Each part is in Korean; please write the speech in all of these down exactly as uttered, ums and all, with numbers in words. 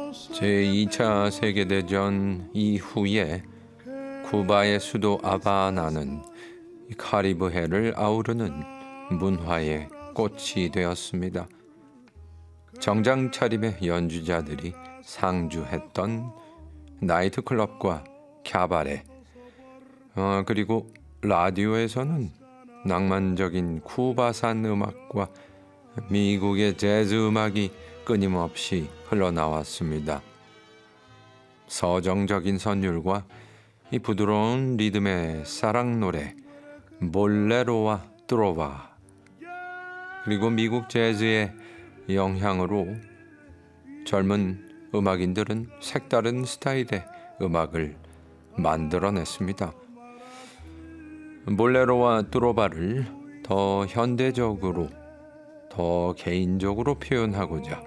제이 차 세계대전 이후에 쿠바의 수도 아바나는 카리브해를 아우르는 문화의 꽃이 되었습니다. 정장 차림의 연주자들이 상주했던 나이트클럽과 캬바레, 어, 그리고 라디오에서는 낭만적인 쿠바산 음악과 미국의 재즈 음악이 끊임없이 흘러나왔습니다. 서정적인 선율과 이 부드러운 리듬의 사랑 노래 볼레로와 트로바, 그리고 미국 재즈의 영향으로 젊은 음악인들은 색다른 스타일의 음악을 만들어냈습니다. 볼레로와 트로바를 더 현대적으로, 더 개인적으로 표현하고자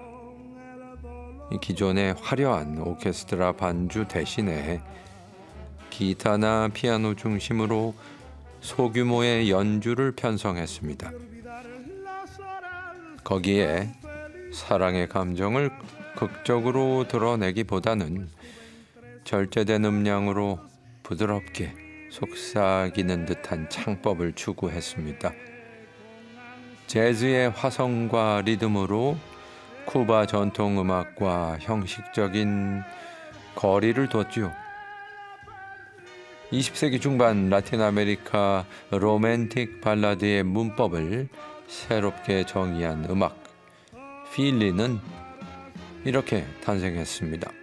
기존의 화려한 오케스트라 반주 대신에 기타나 피아노 중심으로 소규모의 연주를 편성했습니다. 거기에 사랑의 감정을 극적으로 드러내기보다는 절제된 음량으로 부드럽게 속삭이는 듯한 창법을 추구했습니다. 재즈의 화성과 리듬으로 쿠바 전통 음악과 형식적인 거리를 뒀죠. 이십 세기 중반 라틴 아메리카 로맨틱 발라드의 문법을 새롭게 정의한 음악 필리는 이렇게 탄생했습니다.